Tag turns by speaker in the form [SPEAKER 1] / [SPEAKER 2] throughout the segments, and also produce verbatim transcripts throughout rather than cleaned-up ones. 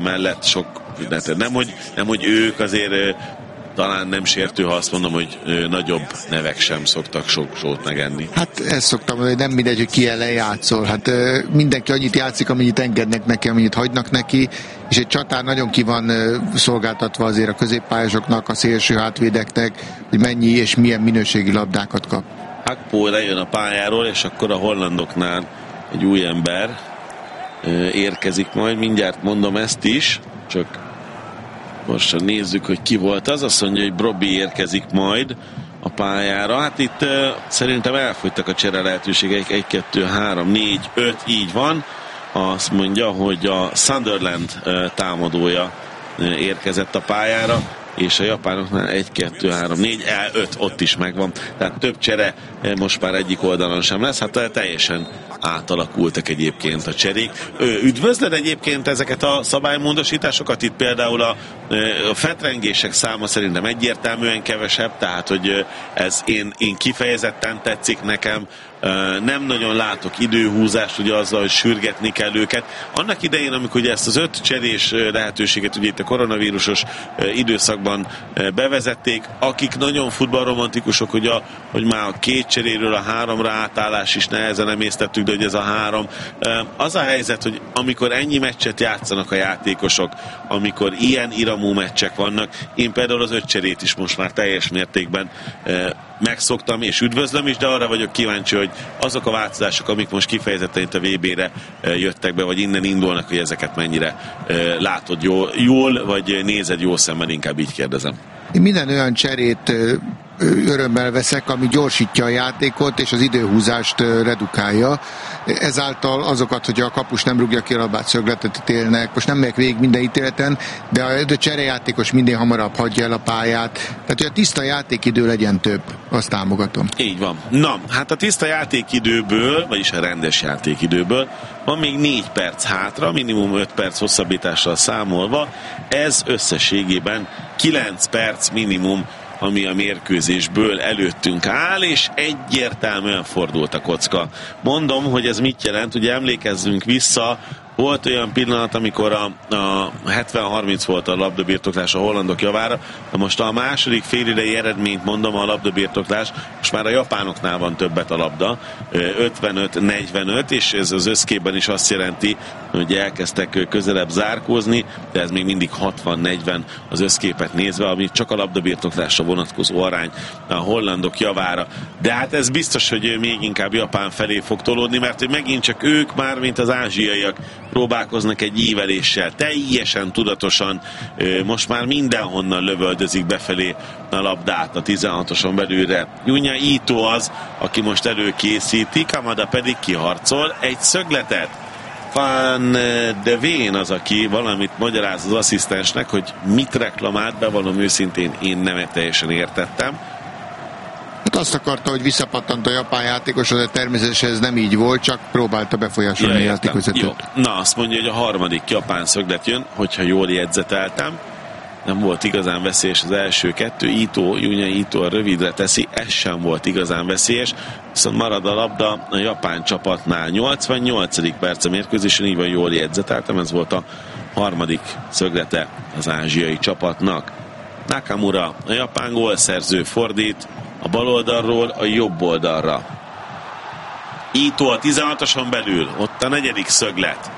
[SPEAKER 1] mellett sok, nem hogy, nem, hogy ők azért talán nem sértő, ha azt mondom, hogy ö, nagyobb nevek sem szoktak sok sót megenni.
[SPEAKER 2] Hát ezt szoktam, hogy nem mindegy, hogy ki ellen játszol. Hát ö, mindenki annyit játszik, amennyit engednek neki, amennyit hagynak neki, és egy csatár nagyon ki van ö, szolgáltatva azért a középpályásoknak, a szélső hátvédeknek, hogy mennyi és milyen minőségi labdákat kap.
[SPEAKER 1] Akpó lejön a pályáról, és akkor a hollandoknál egy új ember ö, érkezik majd, mindjárt mondom ezt is, csak most nézzük, hogy ki volt az. Azt mondja, hogy Brobby érkezik majd a pályára. Hát itt uh, szerintem elfogytak a csere lehetőségek. egy, kettő, három, négy, öt, így van. Azt mondja, hogy a Sunderland uh, támadója uh, érkezett a pályára, és a japánoknál egy, kettő, három, négy, öt ott is megvan. Tehát több csere uh, most már egyik oldalon sem lesz. Hát uh, teljesen átalakultak egyébként a cserék. Üdvözled egyébként ezeket a szabálymódosításokat? Itt például a, a fetrengések száma szerintem egyértelműen kevesebb, tehát hogy ez én, én kifejezetten tetszik nekem. Nem nagyon látok időhúzást, ugye azzal, hogy sürgetni kell őket. Annak idején, amikor ugye ezt az öt cserés lehetőséget ugye itt a koronavírusos időszakban bevezették, akik nagyon futballromantikusok, hogy, a, hogy már a két cseréről a háromra átállás is nehezen emésztettük, de hogy ez a három. Az a helyzet, hogy amikor ennyi meccset játszanak a játékosok, amikor ilyen iramú meccsek vannak, én például az öt cserét is most már teljes mértékben megszoktam és üdvözlöm is, de arra vagyok kíváncsi, hogy azok a változások, amik most kifejezetten itt a vé bére jöttek be, vagy innen indulnak, hogy ezeket mennyire látod jól, jól vagy nézed jó szemmel, inkább így kérdezem.
[SPEAKER 2] Én minden olyan cserét örömmel veszek, ami gyorsítja a játékot, és az időhúzást redukálja. Ezáltal azokat, hogy a kapus nem rúgja ki a labát, szögletet élnek. Most nem megyek végig minden ítéleten, de a cserejátékos minél hamarabb hagyja el a pályát. Tehát, hogy a tiszta játékidő legyen több. Azt támogatom.
[SPEAKER 1] Így van. Na, hát a tiszta játékidőből, vagyis a rendes játékidőből van még négy perc hátra, minimum öt perc hosszabbítással számolva. Ez összességében kilenc perc minimum, ami a mérkőzésből előttünk áll, és egyértelműen fordult a kocka. Mondom, hogy ez mit jelent, ugye emlékezzünk vissza, volt olyan pillanat, amikor a, a hetven harminc volt a labdabirtoklás a hollandok javára, de most a második félidei eredményt mondom, a labdabirtoklás, most már a japánoknál van többet a labda, ötvenöt negyvenöt, és ez az összképben is azt jelenti, hogy elkezdtek közelebb zárkózni, de ez még mindig hatvan negyven az összképet nézve, ami csak a labdabirtoklásra vonatkozó arány a hollandok javára. De hát ez biztos, hogy még inkább Japán felé fog tolódni, mert hogy megint csak ők már, mint az ázsiaiak, próbálkoznak egy íveléssel, teljesen tudatosan, most már mindenhonnan lövöldözik befelé a labdát a tizenhatoson belülre. Junya Ito az, aki most előkészíti, Kamada pedig kiharcol egy szögletet. Van de Vén az, aki valamit magyaráz az asszisztensnek, hogy mit reklamált, bevallom őszintén, én nem teljesen értettem.
[SPEAKER 2] Hát azt akarta, hogy visszapattant a japán játékos, de természetesen ez nem így volt, csak próbálta befolyásolni ja, a játékvezetőt.
[SPEAKER 1] Na, azt mondja, hogy a harmadik japán szöglet jön, hogyha jól jegyzeteltem. Nem volt igazán veszélyes az első kettő. Ito, Junya Ito a rövidre teszi, ez sem volt igazán veszélyes. Viszont marad a labda a japán csapatnál. nyolcvannyolcadik perc a mérkőzésen, így van, jól jegyzeteltem, ez volt a harmadik szöglete az ázsiai csapatnak. Nakamura, a japán gólszerző, fordít a bal oldalról a jobb oldalra. Ito a tizenhatoson belül, ott a negyedik szöglet.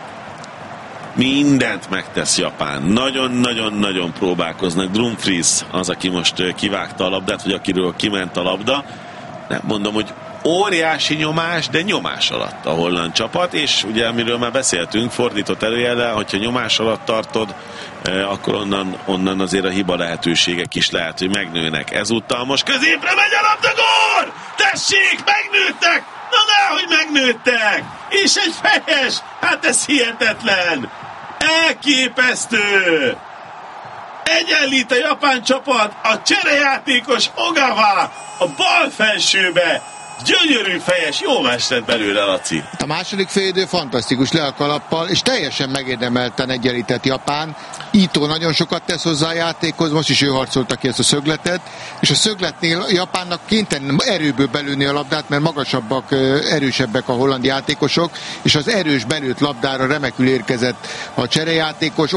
[SPEAKER 1] Mindent megtesz Japán. Nagyon-nagyon-nagyon próbálkoznak. Dumfries az, aki most kivágta a labdát, vagy akiről kiment a labda. Nem mondom, hogy óriási nyomás, de nyomás alatt a holland csapat, és ugye amiről már beszéltünk, fordított előjellel, hogyha nyomás alatt tartod, akkor onnan, onnan azért a hiba lehetőségek is lehet, hogy megnőnek. Ezúttal most középre megy a labda, gól! Tessék, megnőttek! Na nehogy megnőttek! És egy fejes! Hát ez hihetetlen! Elképesztő! Egyenlít a japán csapat, a cserejátékos Ogawa a bal felsőbe Gyönyörű fejes, jó mestert belőle, Laci.
[SPEAKER 2] A második félidő fantasztikus le a kalappal, és teljesen megérdemelten egyenlített Japán. Ito nagyon sokat tesz hozzá a játékhoz, most is ő harcolta ki ezt a szögletet, és a szögletnél Japánnak kénytelen erőből belőni a labdát, mert magasabbak, erősebbek a holland játékosok, és az erős belőtt labdára remekül érkezett a cserejátékos.